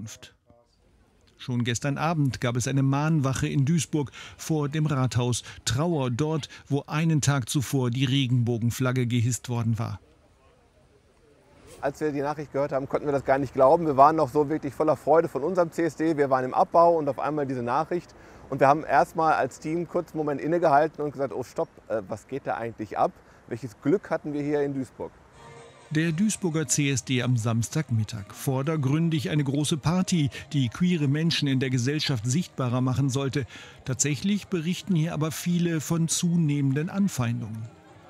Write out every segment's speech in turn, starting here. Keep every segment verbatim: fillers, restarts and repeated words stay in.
Zukunft. Schon gestern Abend gab es eine Mahnwache in Duisburg vor dem Rathaus. Trauer dort, wo einen Tag zuvor die Regenbogenflagge gehisst worden war. Als wir die Nachricht gehört haben, konnten wir das gar nicht glauben. Wir waren noch so wirklich voller Freude von unserem C S D. Wir waren im Abbau und auf einmal diese Nachricht. Und wir haben erstmal als Team kurz einen Moment innegehalten und gesagt, oh stopp, was geht da eigentlich ab? Welches Glück hatten wir hier in Duisburg? Der Duisburger C S D am Samstagmittag. Vordergründig eine große Party, die queere Menschen in der Gesellschaft sichtbarer machen sollte. Tatsächlich berichten hier aber viele von zunehmenden Anfeindungen.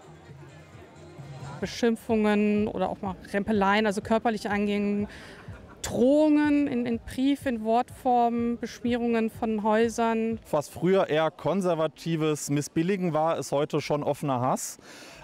Beschimpfungen oder auch mal Rempeleien, also körperliche Angehungen, Drohungen in, in Brief, in Wortform, Beschmierungen von Häusern. Was früher eher konservatives Missbilligen war, ist heute schon offener Hass.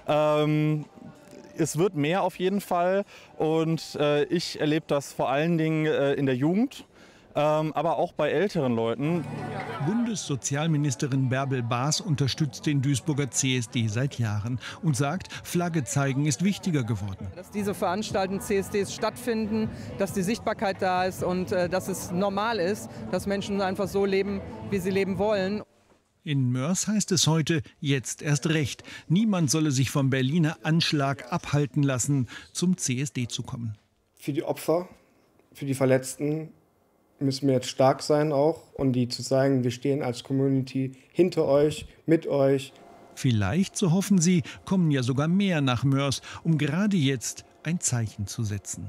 Ähm Es wird mehr auf jeden Fall und äh, ich erlebe das vor allen Dingen äh, in der Jugend, ähm, aber auch bei älteren Leuten. Bundessozialministerin Bärbel Baas unterstützt den Duisburger C S D seit Jahren und sagt, Flagge zeigen ist wichtiger geworden. Dass diese Veranstaltungen C S Ds stattfinden, dass die Sichtbarkeit da ist und äh, dass es normal ist, dass Menschen einfach so leben, wie sie leben wollen. In Moers heißt es heute, jetzt erst recht. Niemand solle sich vom Berliner Anschlag abhalten lassen, zum C S D zu kommen. Für die Opfer, für die Verletzten müssen wir jetzt stark sein auch und die zu zeigen, wir stehen als Community hinter euch, mit euch. Vielleicht, so hoffen sie, kommen ja sogar mehr nach Moers, um gerade jetzt ein Zeichen zu setzen.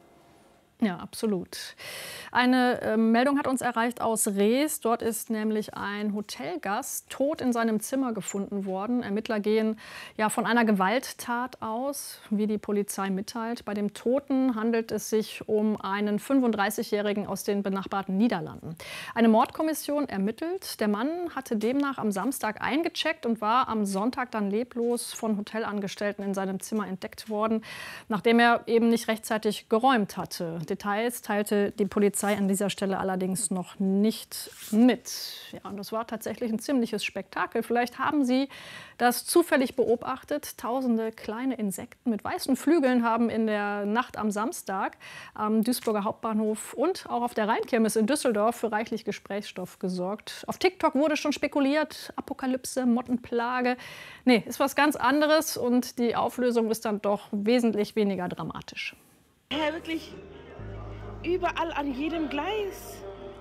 Ja, absolut. Eine äh, Meldung hat uns erreicht aus Rees. Dort ist nämlich ein Hotelgast tot in seinem Zimmer gefunden worden. Ermittler gehen ja von einer Gewalttat aus, wie die Polizei mitteilt. Bei dem Toten handelt es sich um einen fünfunddreißigjährigen aus den benachbarten Niederlanden. Eine Mordkommission ermittelt. Der Mann hatte demnach am Samstag eingecheckt und war am Sonntag dann leblos von Hotelangestellten in seinem Zimmer entdeckt worden, nachdem er eben nicht rechtzeitig geräumt hatte. Details teilte die Polizei an dieser Stelle allerdings noch nicht mit. Ja, und das war tatsächlich ein ziemliches Spektakel. Vielleicht haben Sie das zufällig beobachtet. Tausende kleine Insekten mit weißen Flügeln haben in der Nacht am Samstag am Duisburger Hauptbahnhof und auch auf der Rheinkirmes in Düsseldorf für reichlich Gesprächsstoff gesorgt. Auf TikTok wurde schon spekuliert, Apokalypse, Mottenplage. Nee, ist was ganz anderes und die Auflösung ist dann doch wesentlich weniger dramatisch. Ja, wirklich. Überall an jedem Gleis.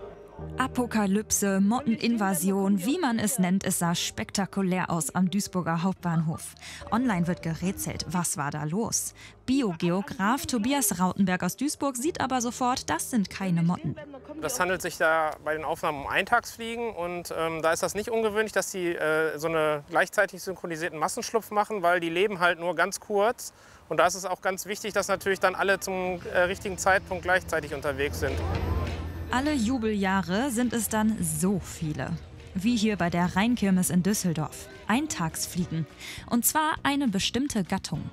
Apokalypse, Motteninvasion, wie man es nennt, es sah spektakulär aus am Duisburger Hauptbahnhof. Online wird gerätselt, was war da los? Biogeograf Tobias Rautenberg aus Duisburg sieht aber sofort, das sind keine Motten. Das handelt sich da bei den Aufnahmen um Eintagsfliegen und ähm, da ist das nicht ungewöhnlich, dass die äh, so eine gleichzeitig synchronisierten Massenschlupf machen, weil die leben halt nur ganz kurz. Und da ist es auch ganz wichtig, dass natürlich dann alle zum äh, richtigen Zeitpunkt gleichzeitig unterwegs sind. Alle Jubeljahre sind es dann so viele. Wie hier bei der Rheinkirmes in Düsseldorf. Eintagsfliegen. Und zwar eine bestimmte Gattung.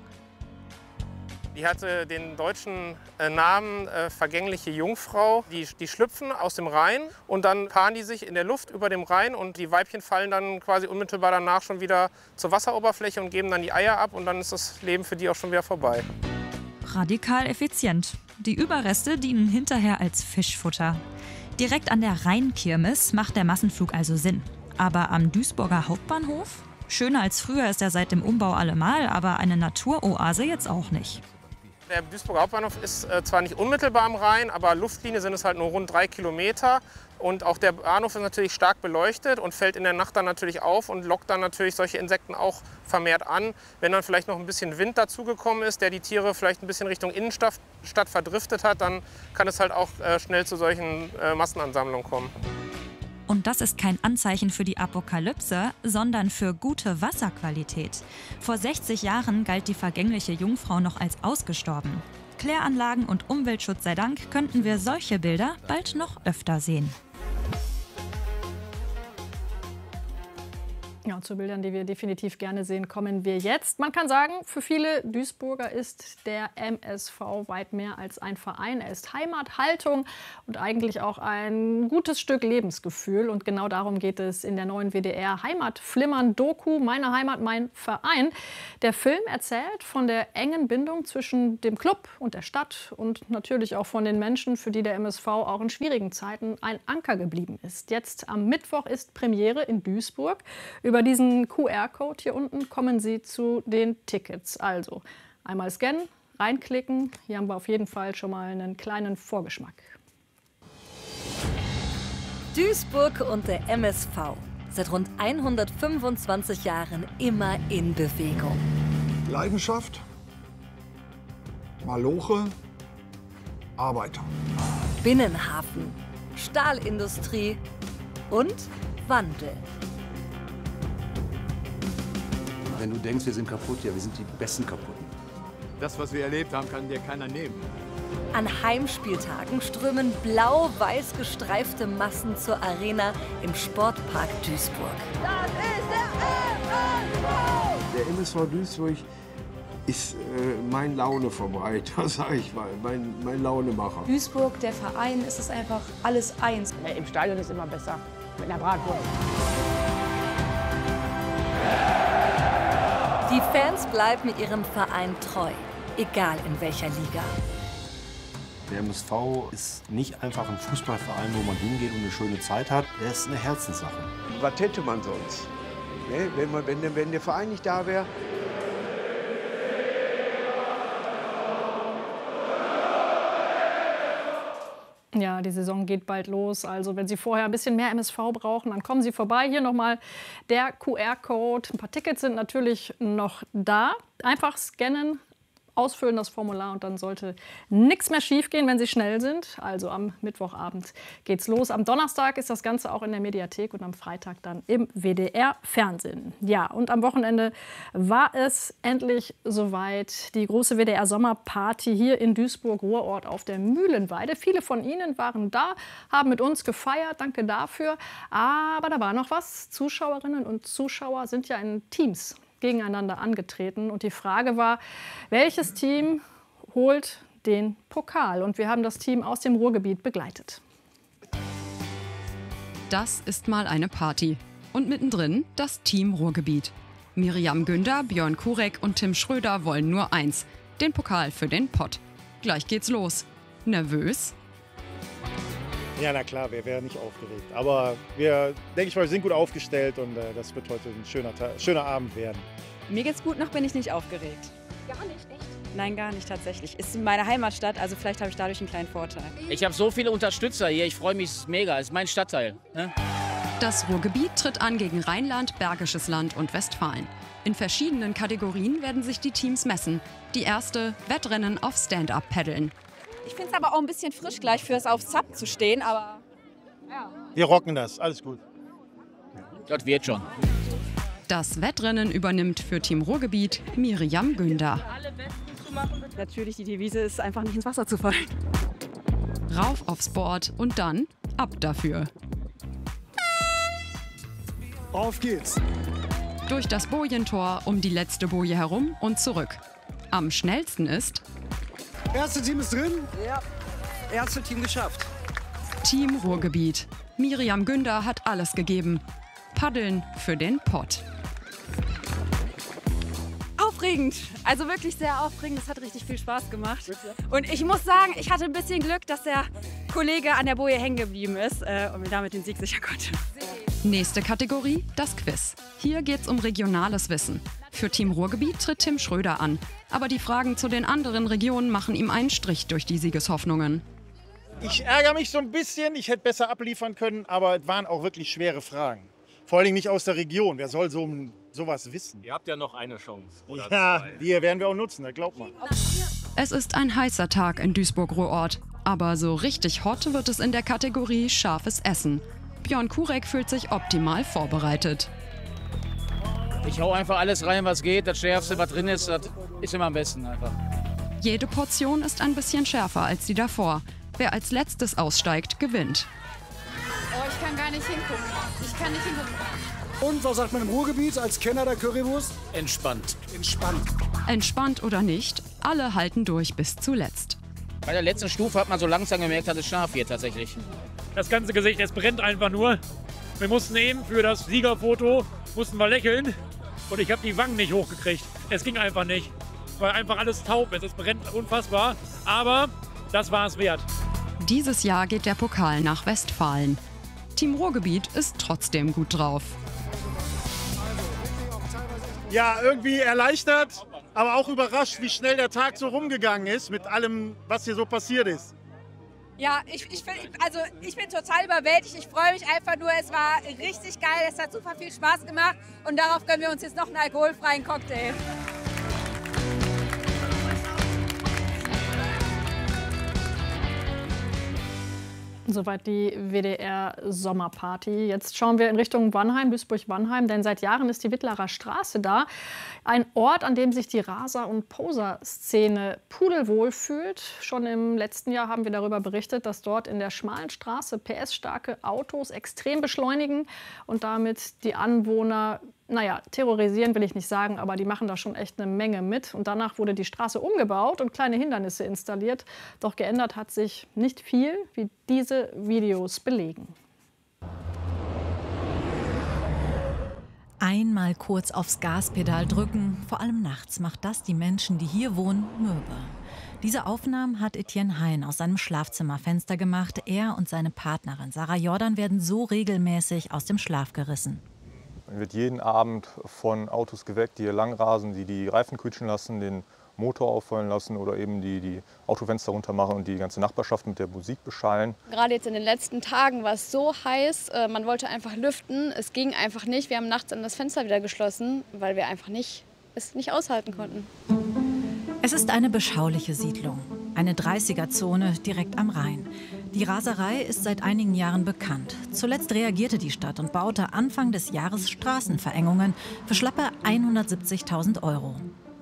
Die hatte den deutschen äh, Namen äh, vergängliche Jungfrau. Die, die schlüpfen aus dem Rhein und dann paaren die sich in der Luft über dem Rhein und die Weibchen fallen dann quasi unmittelbar danach schon wieder zur Wasseroberfläche und geben dann die Eier ab und dann ist das Leben für die auch schon wieder vorbei. Radikal effizient. Die Überreste dienen hinterher als Fischfutter. Direkt an der Rheinkirmes macht der Massenflug also Sinn. Aber am Duisburger Hauptbahnhof? Schöner als früher ist er seit dem Umbau allemal, aber eine Naturoase jetzt auch nicht. Der Duisburger Hauptbahnhof ist äh, zwar nicht unmittelbar am Rhein, aber Luftlinie sind es halt nur rund drei Kilometer. Und auch der Bahnhof ist natürlich stark beleuchtet und fällt in der Nacht dann natürlich auf und lockt dann natürlich solche Insekten auch vermehrt an. Wenn dann vielleicht noch ein bisschen Wind dazugekommen ist, der die Tiere vielleicht ein bisschen Richtung Innenstadt Stadt verdriftet hat, dann kann es halt auch äh, schnell zu solchen äh, Massenansammlungen kommen. Und das ist kein Anzeichen für die Apokalypse, sondern für gute Wasserqualität. Vor sechzig Jahren galt die vergängliche Jungfrau noch als ausgestorben. Kläranlagen und Umweltschutz sei Dank könnten wir solche Bilder bald noch öfter sehen. Ja, zu Bildern, die wir definitiv gerne sehen, kommen wir jetzt. Man kann sagen, für viele Duisburger ist der M S V weit mehr als ein Verein. Er ist Heimat, Haltung und eigentlich auch ein gutes Stück Lebensgefühl. Und genau darum geht es in der neuen W D R Heimatflimmern-Doku Meine Heimat, mein Verein. Der Film erzählt von der engen Bindung zwischen dem Club und der Stadt und natürlich auch von den Menschen, für die der M S V auch in schwierigen Zeiten ein Anker geblieben ist. Jetzt am Mittwoch ist Premiere in Duisburg. Über diesen Q R-Code hier unten kommen Sie zu den Tickets. Also einmal scannen, reinklicken. Hier haben wir auf jeden Fall schon mal einen kleinen Vorgeschmack. Duisburg und der M S V. Seit rund hundertfünfundzwanzig Jahren immer in Bewegung. Leidenschaft, Maloche, Arbeiter. Binnenhafen, Stahlindustrie und Wandel. Wenn du denkst, wir sind kaputt, ja, wir sind die besten Kaputten. Das, was wir erlebt haben, kann dir keiner nehmen. An Heimspieltagen strömen blau-weiß gestreifte Massen zur Arena im Sportpark Duisburg. Das ist der M S V! Der M S V Duisburg ist äh, mein Launeverbreiter, sag ich mal, mein, mein Launemacher. Duisburg, der Verein, ist es einfach alles eins. Ja, im Stadion ist immer besser, mit einer Bratwurst. Die Fans bleiben ihrem Verein treu, egal in welcher Liga. Der M S V ist nicht einfach ein Fußballverein, wo man hingeht und eine schöne Zeit hat. Er ist eine Herzenssache. Was hätte man sonst? Ne? Wenn, man, wenn, wenn der Verein nicht da wäre. Ja, die Saison geht bald los. Also wenn Sie vorher ein bisschen mehr M S V brauchen, dann kommen Sie vorbei. Hier nochmal der Q R-Code. Ein paar Tickets sind natürlich noch da. Einfach scannen, ausfüllen das Formular und dann sollte nichts mehr schiefgehen, wenn Sie schnell sind. Also am Mittwochabend geht's los. Am Donnerstag ist das Ganze auch in der Mediathek und am Freitag dann im W D R-Fernsehen. Ja, und am Wochenende war es endlich soweit. Die große W D R-Sommerparty hier in Duisburg-Ruhrort auf der Mühlenweide. Viele von Ihnen waren da, haben mit uns gefeiert. Danke dafür. Aber da war noch was. Zuschauerinnen und Zuschauer sind ja in Teams gegeneinander angetreten. Und die Frage war, welches Team holt den Pokal? Und wir haben das Team aus dem Ruhrgebiet begleitet. Das ist mal eine Party. Und mittendrin das Team Ruhrgebiet. Miriam Günder, Björn Kurek und Tim Schröder wollen nur eins: den Pokal für den Pott. Gleich geht's los. Nervös? Ja, na klar, wir wären nicht aufgeregt. Aber wir, denke ich mal, wir sind gut aufgestellt und äh, das wird heute ein schöner, schöner Abend werden. Mir geht's gut, noch bin ich nicht aufgeregt. Gar nicht, echt? Nein, gar nicht tatsächlich. Ist meine Heimatstadt, also vielleicht habe ich dadurch einen kleinen Vorteil. Ich habe so viele Unterstützer hier, ich freue mich mega, es ist mein Stadtteil. Ne? Das Ruhrgebiet tritt an gegen Rheinland, Bergisches Land und Westfalen. In verschiedenen Kategorien werden sich die Teams messen. Die erste: Wettrennen auf Stand-Up-Paddeln. Ich finde es aber auch ein bisschen frisch gleich fürs auf Sub zu stehen, aber ja. Wir rocken das, alles gut. Das wird schon. Das Wettrennen übernimmt für Team Ruhrgebiet Miriam Günder. Natürlich, die Devise ist einfach nicht ins Wasser zu fallen. Rauf aufs Board und dann ab dafür. Auf geht's! Durch das Bojentor, um die letzte Boje herum und zurück. Am schnellsten ist... Erste Team ist drin? Ja, erste Team geschafft. Team Ruhrgebiet. Miriam Günder hat alles gegeben. Paddeln für den Pott. Aufregend, also wirklich sehr aufregend. Es hat richtig viel Spaß gemacht. Und ich muss sagen, ich hatte ein bisschen Glück, dass der Kollege an der Boje hängen geblieben ist äh, und mir damit den Sieg sichern konnte. Nächste Kategorie, das Quiz. Hier geht's um regionales Wissen. Für Team Ruhrgebiet tritt Tim Schröder an. Aber die Fragen zu den anderen Regionen machen ihm einen Strich durch die Siegeshoffnungen. Ich ärgere mich so ein bisschen, ich hätte besser abliefern können, aber es waren auch wirklich schwere Fragen. Vor allem nicht aus der Region. Wer soll so sowas wissen? Ihr habt ja noch eine Chance. Oder ja, zwei. die werden wir auch nutzen, das glaubt man. Es ist ein heißer Tag in Duisburg-Ruhrort. Aber so richtig hot wird es in der Kategorie scharfes Essen. Björn Kurek fühlt sich optimal vorbereitet. Ich hau einfach alles rein, was geht. Das Schärfste, was drin ist, das ist immer am besten einfach. Jede Portion ist ein bisschen schärfer als die davor. Wer als letztes aussteigt, gewinnt. Oh, ich kann gar nicht hingucken. Ich kann nicht hingucken. Und was sagt man im Ruhrgebiet als Kenner der Currywurst? Entspannt. Entspannt. Entspannt oder nicht, alle halten durch bis zuletzt. Bei der letzten Stufe hat man so langsam gemerkt, dass es scharf wird tatsächlich. Das ganze Gesicht, es brennt einfach nur. Wir mussten eben für das Siegerfoto, mussten wir lächeln. Und ich habe die Wangen nicht hochgekriegt. Es ging einfach nicht. Weil einfach alles taub ist. Es brennt unfassbar. Aber das war es wert. Dieses Jahr geht der Pokal nach Westfalen. Team Ruhrgebiet ist trotzdem gut drauf. Ja, irgendwie erleichtert, aber auch überrascht, wie schnell der Tag so rumgegangen ist mit allem, was hier so passiert ist. Ja, ich, ich, bin, also ich bin total überwältigt. Ich freue mich einfach nur. Es war richtig geil. Es hat super viel Spaß gemacht. Und darauf gönnen wir uns jetzt noch einen alkoholfreien Cocktail. Soweit die W D R-Sommerparty. Jetzt schauen wir in Richtung Wannheim, Duisburg-Wannheim, denn seit Jahren ist die Wittlerer Straße da. Ein Ort, an dem sich die Raser- und Poser-Szene pudelwohl fühlt. Schon im letzten Jahr haben wir darüber berichtet, dass dort in der schmalen Straße P S-starke Autos extrem beschleunigen und damit die Anwohner, naja, terrorisieren will ich nicht sagen, aber die machen da schon echt eine Menge mit. Und danach wurde die Straße umgebaut und kleine Hindernisse installiert. Doch geändert hat sich nicht viel, wie diese Videos belegen. Einmal kurz aufs Gaspedal drücken, vor allem nachts macht das die Menschen, die hier wohnen, mürbe. Diese Aufnahmen hat Etienne Hein aus seinem Schlafzimmerfenster gemacht. Er und seine Partnerin Sarah Jordan werden so regelmäßig aus dem Schlaf gerissen. Man wird jeden Abend von Autos geweckt, die hier langrasen, die die Reifen quietschen lassen, den Motor auffallen lassen oder eben die, die Autofenster runter machen und die ganze Nachbarschaft mit der Musik beschallen. Gerade jetzt in den letzten Tagen war es so heiß, man wollte einfach lüften. Es ging einfach nicht. Wir haben nachts dann das Fenster wieder geschlossen, weil wir einfach nicht, es nicht aushalten konnten. Es ist eine beschauliche Siedlung, eine dreißiger-Zone direkt am Rhein. Die Raserei ist seit einigen Jahren bekannt. Zuletzt reagierte die Stadt und baute Anfang des Jahres Straßenverengungen für schlappe hundertsiebzigtausend Euro.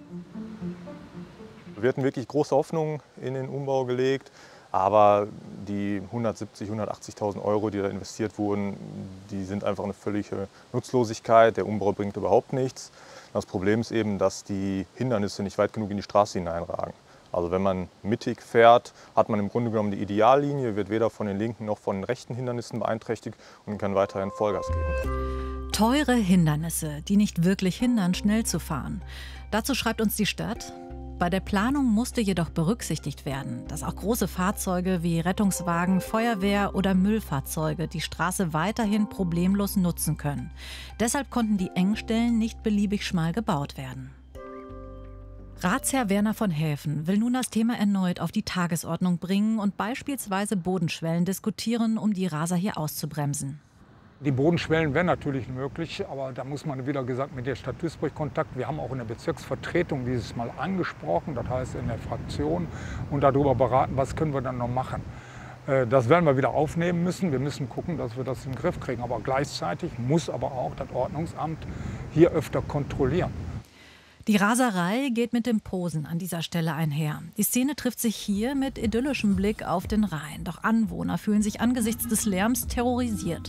Wir hatten wirklich große Hoffnungen in den Umbau gelegt, aber die hundertsiebzig, hundertachtzigtausend Euro, die da investiert wurden, die sind einfach eine völlige Nutzlosigkeit. Der Umbau bringt überhaupt nichts. Das Problem ist eben, dass die Hindernisse nicht weit genug in die Straße hineinragen. Also wenn man mittig fährt, hat man im Grunde genommen die Ideallinie, wird weder von den linken noch von den rechten Hindernissen beeinträchtigt und kann weiterhin Vollgas geben. Teure Hindernisse, die nicht wirklich hindern, schnell zu fahren. Dazu schreibt uns die Stadt: Bei der Planung musste jedoch berücksichtigt werden, dass auch große Fahrzeuge wie Rettungswagen, Feuerwehr oder Müllfahrzeuge die Straße weiterhin problemlos nutzen können. Deshalb konnten die Engstellen nicht beliebig schmal gebaut werden. Ratsherr Werner von Häfen will nun das Thema erneut auf die Tagesordnung bringen und beispielsweise Bodenschwellen diskutieren, um die Raser hier auszubremsen. Die Bodenschwellen wären natürlich möglich, aber da muss man wieder gesagt mit der Stadt Duisburg Kontakt. Wir haben auch in der Bezirksvertretung dieses Mal angesprochen, das heißt in der Fraktion, und darüber beraten, was können wir dann noch machen. Das werden wir wieder aufnehmen müssen. Wir müssen gucken, dass wir das in den Griff kriegen. Aber gleichzeitig muss aber auch das Ordnungsamt hier öfter kontrollieren. Die Raserei geht mit dem Posen an dieser Stelle einher. Die Szene trifft sich hier mit idyllischem Blick auf den Rhein. Doch Anwohner fühlen sich angesichts des Lärms terrorisiert.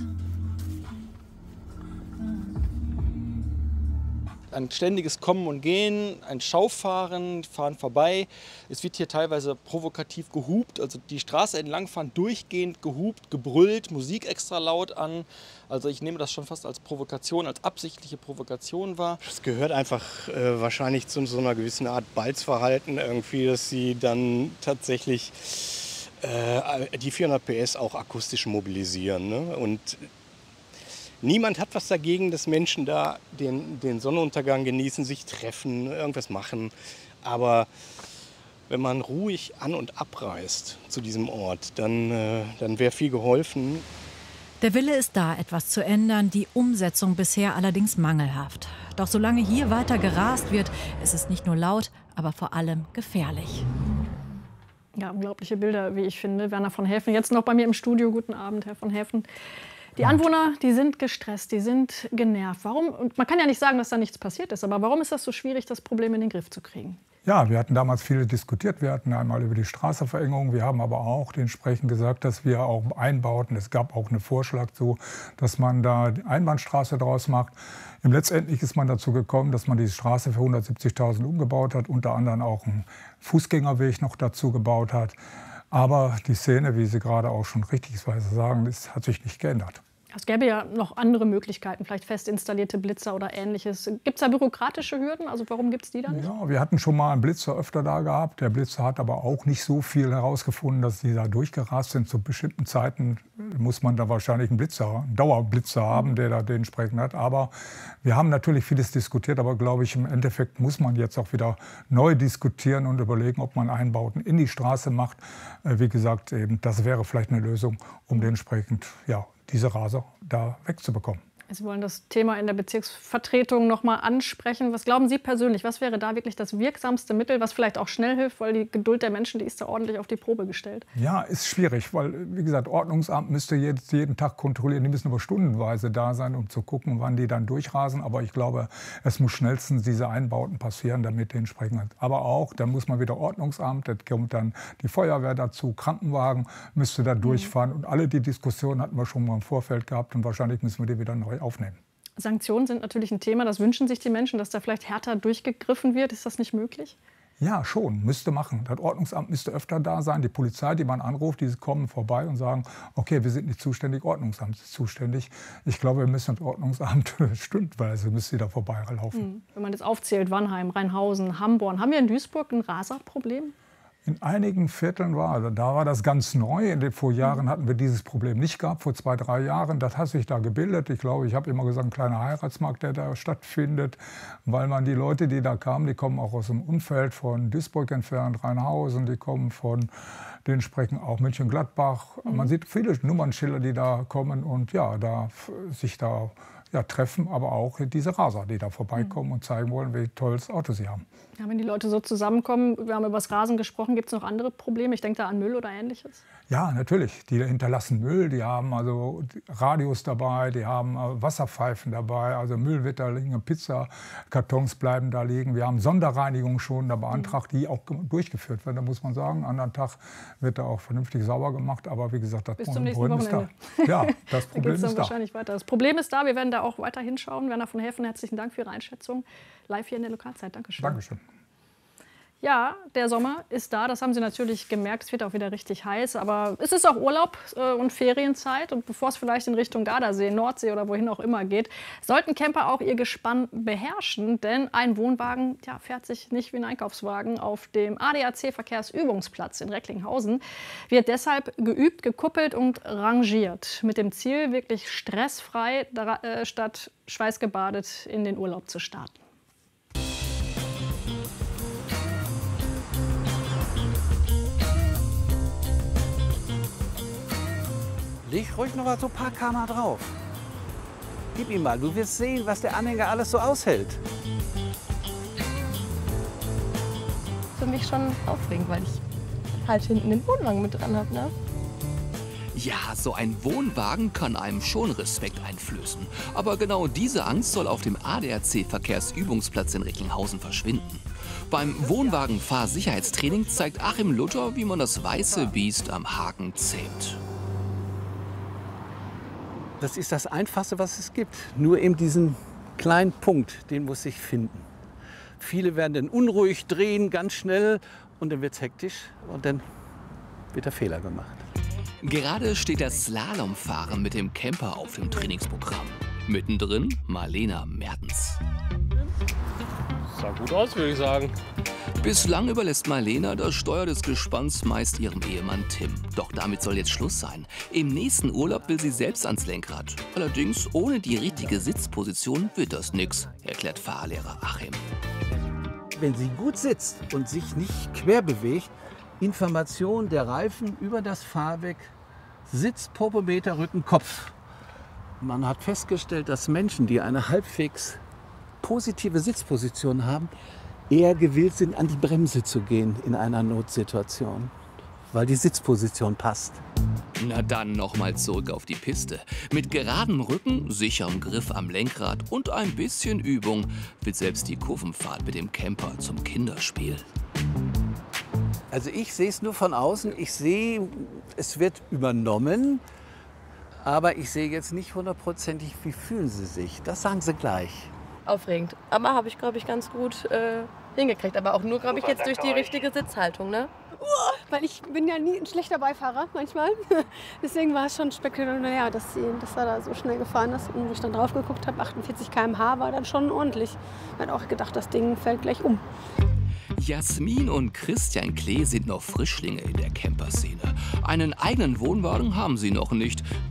Ein ständiges Kommen und Gehen, ein Schaufahren, fahren vorbei. Es wird hier teilweise provokativ gehupt, also die Straße entlangfahren, durchgehend gehupt, gebrüllt, Musik extra laut an. Also ich nehme das schon fast als Provokation, als absichtliche Provokation wahr. Es gehört einfach äh, wahrscheinlich zu so einer gewissen Art Balzverhalten irgendwie, dass sie dann tatsächlich äh, die vierhundert P S auch akustisch mobilisieren, ne? Und niemand hat was dagegen, dass Menschen da den, den Sonnenuntergang genießen, sich treffen, irgendwas machen. Aber wenn man ruhig an- und abreist zu diesem Ort, dann, äh, dann wäre viel geholfen. Der Wille ist da, etwas zu ändern, die Umsetzung bisher allerdings mangelhaft. Doch solange hier weiter gerast wird, ist es nicht nur laut, aber vor allem gefährlich. Ja, unglaubliche Bilder, wie ich finde. Werner von Häfen, jetzt noch bei mir im Studio. Guten Abend, Herr von Häfen. Die Anwohner, die sind gestresst, die sind genervt. Warum? Und man kann ja nicht sagen, dass da nichts passiert ist, aber warum ist das so schwierig, das Problem in den Griff zu kriegen? Ja, wir hatten damals viel diskutiert. Wir hatten einmal über die Straßenverengung. Wir haben aber auch entsprechend gesagt, dass wir auch Einbauten, es gab auch einen Vorschlag so, dass man da die Einbahnstraße draus macht. Im letztendlich ist man dazu gekommen, dass man die Straße für hundertsiebzigtausend umgebaut hat, unter anderem auch einen Fußgängerweg noch dazu gebaut hat. Aber die Szene, wie Sie gerade auch schon richtigerweise sagen, das hat sich nicht geändert. Es gäbe ja noch andere Möglichkeiten, vielleicht fest installierte Blitzer oder Ähnliches. Gibt es da bürokratische Hürden? Also warum gibt es die dann nicht? Ja, wir hatten schon mal einen Blitzer öfter da gehabt. Der Blitzer hat aber auch nicht so viel herausgefunden, dass die da durchgerast sind. Zu bestimmten Zeiten muss man da wahrscheinlich einen Blitzer, einen Dauerblitzer haben, der da dementsprechend hat. Aber wir haben natürlich vieles diskutiert, aber glaube ich, im Endeffekt muss man jetzt auch wieder neu diskutieren und überlegen, ob man Einbauten in die Straße macht. Wie gesagt, eben, das wäre vielleicht eine Lösung, um dementsprechend, ja, diese Raser da wegzubekommen. Sie wollen das Thema in der Bezirksvertretung noch mal ansprechen. Was glauben Sie persönlich? Was wäre da wirklich das wirksamste Mittel, was vielleicht auch schnell hilft, weil die Geduld der Menschen, die ist da ordentlich auf die Probe gestellt? Ja, ist schwierig, weil, wie gesagt, Ordnungsamt müsste jetzt jeden Tag kontrollieren. Die müssen aber stundenweise da sein, um zu gucken, wann die dann durchrasen. Aber ich glaube, es muss schnellstens diese Einbauten passieren, damit die entsprechend. Aber auch, dann muss man wieder Ordnungsamt, da kommt dann die Feuerwehr dazu, Krankenwagen müsste da durchfahren. Mhm. Und alle die Diskussionen hatten wir schon mal im Vorfeld gehabt und wahrscheinlich müssen wir die wieder neu aufnehmen. Sanktionen sind natürlich ein Thema, das wünschen sich die Menschen, dass da vielleicht härter durchgegriffen wird. Ist das nicht möglich? Ja, schon, müsste machen. Das Ordnungsamt müsste öfter da sein. Die Polizei, die man anruft, die kommen vorbei und sagen, okay, wir sind nicht zuständig, Ordnungsamt ist zuständig. Ich glaube, wir müssen das Ordnungsamt stündweise müsste da vorbeilaufen. Mhm. Wenn man das aufzählt, Wannheim, Rheinhausen, Hamborn, haben wir in Duisburg ein Raserproblem? In einigen Vierteln war, also da war das ganz neu. In den Vorjahren hatten wir dieses Problem nicht gehabt, vor zwei, drei Jahren. Das hat sich da gebildet. Ich glaube, ich habe immer gesagt, ein kleiner Heiratsmarkt, der da stattfindet, weil man die Leute, die da kamen, die kommen auch aus dem Umfeld von Duisburg entfernt, Rheinhausen, die kommen von den sprechen auch Mönchengladbach. Mhm. Man sieht viele Nummernschilder, die da kommen und ja, da sich da ja, treffen, aber auch diese Raser, die da vorbeikommen mhm. und zeigen wollen, wie tolles Auto sie haben. Ja, wenn die Leute so zusammenkommen, wir haben über das Rasen gesprochen, gibt es noch andere Probleme? Ich denke da an Müll oder Ähnliches. Ja, natürlich. Die hinterlassen Müll, die haben also Radios dabei, die haben Wasserpfeifen dabei, also Müll wird da liegen, Pizzakartons bleiben da liegen. Wir haben Sonderreinigung schon da beantragt, die auch durchgeführt werden. Da muss man sagen, an einem Tag wird da auch vernünftig sauber gemacht. Aber wie gesagt, das Bis zum nächsten Problem ist da. Ja, das Problem da ist da. Wahrscheinlich weiter. Das Problem ist da, wir werden da auch weiter hinschauen. Werner von Häfen, herzlichen Dank für Ihre Einschätzung. Live hier in der Lokalzeit. Dankeschön. Dankeschön. Ja, der Sommer ist da, das haben Sie natürlich gemerkt. Es wird auch wieder richtig heiß, aber es ist auch Urlaub äh, und Ferienzeit. Und bevor es vielleicht in Richtung Gardasee, Nordsee oder wohin auch immer geht, sollten Camper auch ihr Gespann beherrschen. Denn ein Wohnwagen ja, fährt sich nicht wie ein Einkaufswagen auf dem A D A C-Verkehrsübungsplatz in Recklinghausen. Wird deshalb geübt, gekuppelt und rangiert. Mit dem Ziel, wirklich stressfrei äh, statt schweißgebadet in den Urlaub zu starten. Leg ruhig noch mal so ein paar Kammer drauf. Gib ihm mal, du wirst sehen, was der Anhänger alles so aushält. Für mich schon aufregend, weil ich halt hinten den Wohnwagen mit dran habe, ne? Ja, so ein Wohnwagen kann einem schon Respekt einflößen. Aber genau diese Angst soll auf dem A D A C-Verkehrsübungsplatz in Recklinghausen verschwinden. Beim Wohnwagen-Fahrsicherheitstraining zeigt Achim Luther, wie man das weiße Biest am Haken zähmt. Das ist das Einfachste, was es gibt. Nur eben diesen kleinen Punkt, den muss ich finden. Viele werden dann unruhig, drehen ganz schnell und dann wird es hektisch und dann wird der Fehler gemacht. Gerade steht das Slalomfahren mit dem Camper auf dem Trainingsprogramm. Mittendrin Marlena Mertens. Sah gut aus, würde ich sagen. Bislang überlässt Marlena das Steuer des Gespanns meist ihrem Ehemann Tim. Doch damit soll jetzt Schluss sein. Im nächsten Urlaub will sie selbst ans Lenkrad. Allerdings ohne die richtige Sitzposition wird das nix, erklärt Fahrlehrer Achim. Wenn sie gut sitzt und sich nicht quer bewegt, Information der Reifen über das Fahrwerk, Sitz, Popometer, Rücken, Kopf. Man hat festgestellt, dass Menschen, die eine halbwegs positive Sitzposition haben, eher gewillt sind, an die Bremse zu gehen in einer Notsituation. weil die Sitzposition passt. Na dann nochmal zurück auf die Piste. Mit geradem Rücken, sicherem Griff am Lenkrad und ein bisschen Übung wird selbst die Kurvenfahrt mit dem Camper zum Kinderspiel. Also ich sehe es nur von außen. Ich sehe, es wird übernommen, aber ich sehe jetzt nicht hundertprozentig, wie fühlen Sie sich. Das sagen Sie gleich. Aufregend. Aber habe ich, glaube ich, ganz gut äh, hingekriegt. Aber auch nur, glaube ich, jetzt durch die richtige Sitzhaltung, ne? Weil ich bin ja nie ein schlechter Beifahrer manchmal. Deswegen war es schon spektakulär, dass, sie, dass er da so schnell gefahren ist. Und wo ich dann drauf geguckt habe, achtundvierzig Kilometer pro Stunde war dann schon ordentlich. Ich habe auch gedacht, das Ding fällt gleich um. Jasmin und Christian Klee sind noch Frischlinge in der Camperszene. Einen eigenen Wohnwagen haben sie noch nicht.